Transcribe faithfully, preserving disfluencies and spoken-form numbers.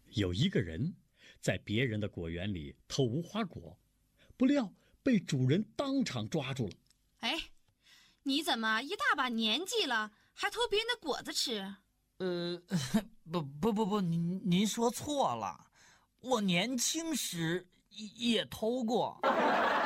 有一个人在别人的果园里偷无花果，不料被主人当场抓住了。 哎，你怎么一大把年纪了，还偷别人的果子吃？ 呃，不不不不，您您说错了，我年轻时也偷过。